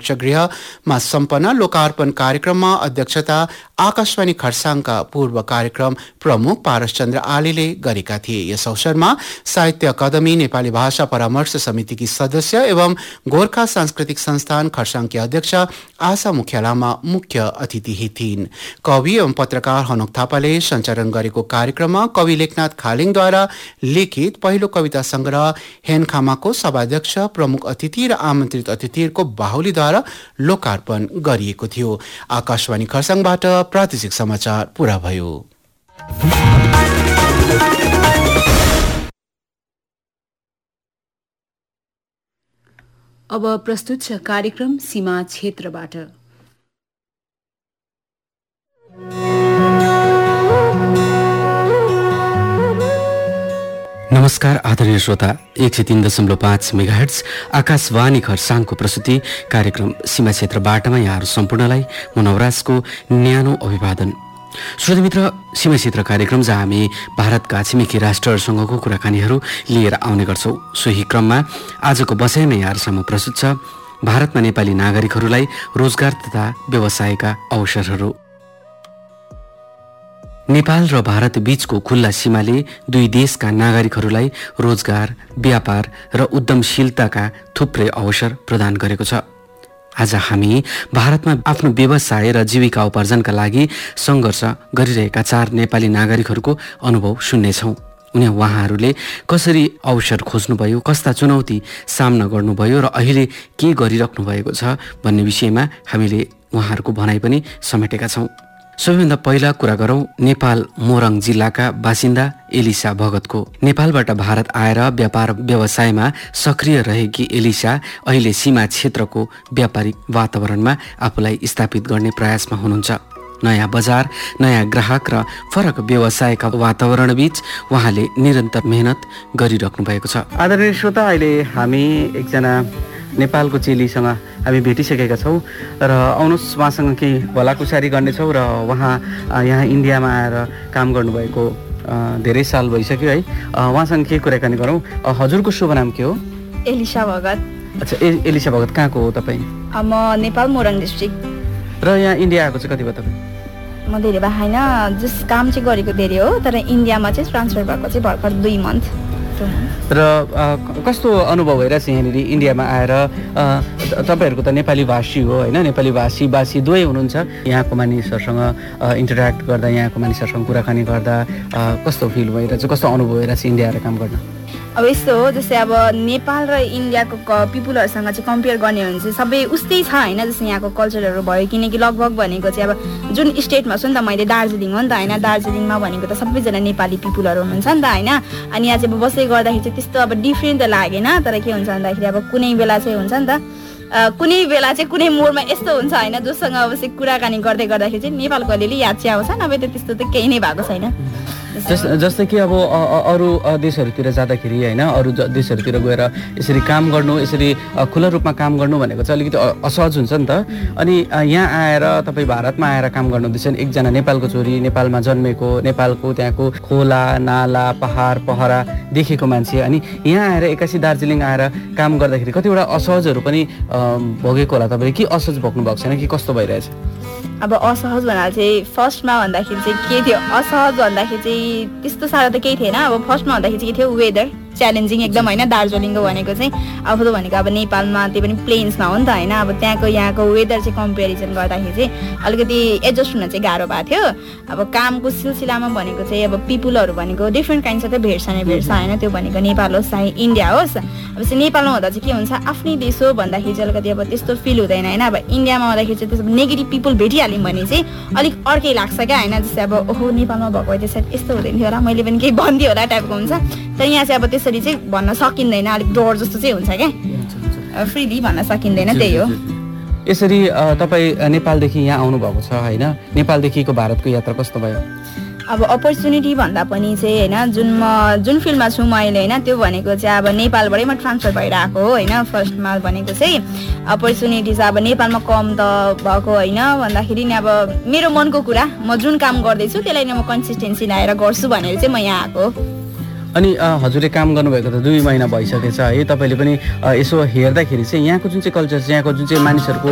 प्रेक्षागृहमा सम्पन्न लोकार्पण कार्यक्रममा अध्यक्षता आकाशवाणी खरसाङका पूर्व कार्यक्रम प्रमुख पारसचन्द्र आलेले गरेका थिए। यस अवसरमा साहित्य अकादमी, नेपाली भाषा परामर्श समितिकी सदस्य एवं गोर्खा सांस्कृतिक संस्थान खरसाङकी अध्यक्ष आशा मुख्यालामा मुख्य अतिथि थिइन्। कवि एवं पत्रकार हनुक थापाले सञ्चालन गरेको कार्यक्रममा कवि लेखनाथ खालिङद्वारा लिखित पहिलो कविता संग्रह हेनखामाको सभाध्यक्ष, प्रमुख अतिथि र आमन्त्रित अतिथिहरूको बाहुलीद्वारा लोकार्पण गरिएको थियो। आकाशवाणी खरसाङबाट प्रादेशिक समाचार पूरा भयो। अब प्रस्तुत छ कार्यक्रम सीमा क्षेत्रबाट। नमस्कार आदरणीय श्रोता, 103.5 मेगाहर्ट्ज आकाशवाणी खरसाङको प्रस्तुति कार्यक्रम सीमा क्षेत्रबाटमा यहाँहरू सम्पूर्णलाई म नवराजको न्यानो अभिवादन। श्रोता मित्र, सीमा क्षेत्र कार्यक्रम जहाँ हामी भारतका छिमेकी राष्ट्रहरूसँगको कुराकानीहरू लिएर आउने गर्छौँ। सोही क्रममा आजको बसाइमा यहाँहरूसम्म प्रस्तुत छ भारतमा नेपाली नागरिकहरूलाई रोजगार तथा व्यवसायका अवसरहरू। नेपाल र भारत बीचको खुल्ला सीमाले दुई देशका नागरिकहरूलाई रोजगार, व्यापार र उद्यमशीलताका थुप्रै अवसर प्रदान गरेको छ। आज हामी भारतमा आफ्नो व्यवसाय र जीविका उपार्जनका लागि सङ्घर्ष गरिरहेका 4 नेपाली नागरिकहरूको अनुभव सुन्नेछौँ। उहाँहरूले कसरी अवसर खोज्नुभयो, कस्ता चुनौती सामना गर्नुभयो र अहिले के गरिराख्नु भएको छ भन्ने विषयमा हामीले उहाँहरूको भनाइ पनि समेटेका छौँ। सबैभन्दा पहिला कुरा गरौँ नेपाल मोरङ जिल्लाका बासिन्दा एलिसा भगतको। नेपालबाट भारत आएर व्यापार व्यवसायमा सक्रिय रहेकी एलिसा अहिले सीमा क्षेत्रको व्यापारिक वातावरणमा आफूलाई स्थापित गर्ने प्रयासमा हुनुहुन्छ। नयाँ बजार, नयाँ ग्राहक र फरक व्यवसायका वातावरणबीच उहाँले निरन्तर मेहनत गरिराख्नु भएको छ। आदरणीय श्रोता, अहिले हामी एकजना नेपालको चेलीसँग हामी भेटिसकेका छौँ र आउनुहोस् उहाँसँग केही भलाकुसारी गर्नेछौँ। र उहाँ यहाँ इन्डियामा आएर काम गर्नुभएको धेरै साल भइसक्यो है। उहाँसँग केही कुराकानी गरौँ। हजुरको शुभ नाम के हो? एलिसा भगत। अच्छा, एलिसा भगत कहाँको हो तपाईँ? म नेपाल मोरङ डिस्ट्रिक्ट। र यहाँ इन्डिया आएको चाहिँ कति भयो तपाईँ? म धेरै भए होइन, जस काम चाहिँ गरेको धेरै हो, तर इन्डियामा चाहिँ ट्रान्सफर भएको चाहिँ भर्खर 2 मन्थ। र कस्तो अनुभव भइरहेछ यहाँनिर इन्डियामा आएर? तपाईँहरूको त नेपाली भाषी हो होइन, नेपाली भाषी दुवै हुनुहुन्छ। यहाँको मानिसहरूसँग इन्टरेक्ट गर्दा, यहाँको मानिसहरूसँग कुराकानी गर्दा कस्तो फिल भइरहेछ, कस्तो अनुभव भइरहेछ इन्डिया आएर काम गर्न? अब यस्तो हो, जस्तै अब नेपाल र इन्डियाको पिपुलहरूसँग चाहिँ कम्पेयर गर्ने हो भने चाहिँ सबै उस्तै छ होइन। जस्तै यहाँको कल्चरहरू भयो, किनकि लगभग भनेको चाहिँ अब जुन स्टेटमा छु नि त मैले, दार्जिलिङ हो नि त होइन। दार्जिलिङमा भनेको त सबैजना नेपाली पिपुलहरू हुनुहुन्छ नि त होइन। अनि यहाँ चाहिँ अब बस्दै गर्दाखेरि चाहिँ त्यस्तो अब डिफ्रेन्ट त लागेन, तर के हुन्छ भन्दाखेरि अब कुनै बेला चाहिँ हुन्छ नि त, कुनै बेला चाहिँ कुनै मोडमा यस्तो हुन्छ होइन, जोसँग अब चाहिँ कुराकानी गर्दै गर्दाखेरि चाहिँ नेपालको अलिअलि याद चाहिँ आउँछ, नभए त त्यस्तो त केही नै भएको छैन। जस्तै कि अब अरू देशहरूतिर जाँदाखेरि होइन, अरू देशहरूतिर गएर यसरी काम गर्नु, यसरी खुला रूपमा काम गर्नु भनेको चाहिँ अलिकति असहज हुन्छ नि त। अनि यहाँ आएर तपाईँ भारतमा आएर काम गर्नुहुँदैछ, एकजना नेपालको छोरी, नेपालमा जन्मेको, नेपालको त्यहाँको खोला नाला पहाड पहरा देखेको मान्छे, अनि यहाँ आएर एक्कासी दार्जिलिङ आएर काम गर्दाखेरि कतिवटा असहजहरू पनि भोगेको होला तपाईँले? के असहज भोग्नु भएको छैन कि कस्तो भइरहेछ? अब असहज भन्दा चाहिँ फर्स्टमा भन्दाखेरि चाहिँ के थियो, असहज भन्दाखेरि चाहिँ त्यस्तो साह्रो त केही थिएन। अब फर्स्टमा भन्दाखेरि चाहिँ के थियो, वेदर च्यालेन्जिङ एकदम होइन। दार्जिलिङको भनेको चाहिँ आफू भनेको अब नेपालमा त्यो पनि प्लेन्समा हो नि त होइन। अब त्यहाँको यहाँको वेदर चाहिँ कम्पेरिजन गर्दाखेरि चाहिँ अलिकति एडजस्ट हुन चाहिँ गाह्रो भएको थियो। अब कामको सिलसिलामा भनेको चाहिँ अब पिपुलहरू भनेको डिफ्रेन्ट काइन्ड्स त भेट्छ होइन। त्यो भनेको नेपाल होस् चाहे इन्डिया होस्, अब चाहिँ नेपालमा हुँदा चाहिँ के हुन्छ, आफ्नै देश हो भन्दाखेरि चाहिँ अलिकति अब त्यस्तो फिल हुँदैन होइन। अब इन्डियामा हुँदाखेरि चाहिँ त्यस्तो नेगेटिभ पिपुल भेटिहाल्यौँ भने चाहिँ अलिक अर्कै लाग्छ क्या होइन। जस्तै अब ओहो नेपालमा भएको भए चाहिँ यस्तो हुँदैन थियो होला, मैले पनि केही भनिदियो होला टाइपको हुन्छ। तर यहाँ चाहिँ अब त्यसरी चाहिँ भन्न सकिँदैन, अलिक डर जस्तो चाहिँ हुन्छ क्या, फ्रिली भन्न सकिँदैन, त्यही हो। यसरी तपाईँ नेपालदेखि यहाँ आउनुभएको छ होइन, नेपालदेखिको भारतको यात्रा कस्तो भयो? अब अपर्च्युनिटी भन्दा पनि चाहिँ होइन, जुन फिल्डमा छु म अहिले होइन, त्यो भनेको चाहिँ अब नेपालबाटै म ट्रान्सफर भएर आएको हो होइन। फर्स्टमा भनेको चाहिँ अपर्च्युनिटी चाहिँ अब नेपालमा कम त भएको होइन, भन्दाखेरि नि अब मेरो मनको कुरा, म जुन काम गर्दैछु त्यसलाई नै म कन्सिस्टेन्सी ल्याएर गर्छु भनेर चाहिँ म यहाँ आएको। अनि हजुरले काम गर्नुभएको त 2 महिना भइसकेछ है। तपाईँले पनि यसो हेर्दाखेरि चाहिँ यहाँको जुन चाहिँ कल्चर छ, यहाँको जुन चाहिँ मानिसहरूको